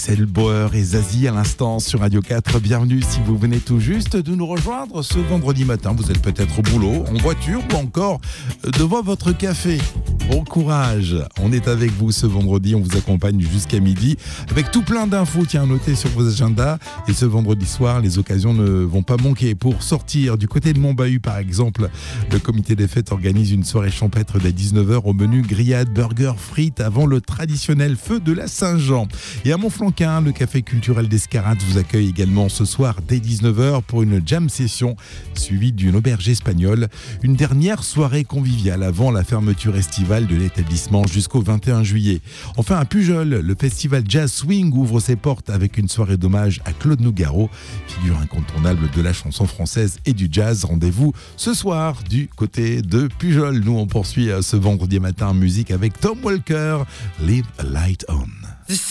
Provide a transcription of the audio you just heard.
Axel Bauer et Zazie à l'instant sur Radio 4. Bienvenue si vous venez tout juste de nous rejoindre ce vendredi matin. Vous êtes peut-être au boulot, en voiture ou encore devant votre café. Bon courage, on est avec vous ce vendredi, on vous accompagne jusqu'à midi avec tout plein d'infos, tiens, notez sur vos agendas. Et ce vendredi soir, les occasions ne vont pas manquer. Pour sortir du côté de Montbahut par exemple, le comité des fêtes organise une soirée champêtre dès 19h au menu grillade, burger, frites avant le traditionnel feu de la Saint-Jean. Et à Montflanquin, le café culturel d'Escarate vous accueille également ce soir dès 19h pour une jam session suivie d'une auberge espagnole. Une dernière soirée conviviale avant la fermeture estivale de l'établissement jusqu'au 21 juillet. Enfin à Pujol, le festival Jazz Swing ouvre ses portes avec une soirée d'hommage à Claude Nougaro, figure incontournable de la chanson française et du jazz. Rendez-vous ce soir du côté de Pujol. Nous on poursuit ce vendredi matin en musique avec Tom Walker, Leave a Light On.